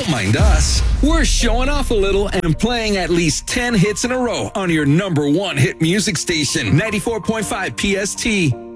Don't mind us. We're showing off a little and playing at least 10 hits in a row on your number one hit music station, 94.5 PST.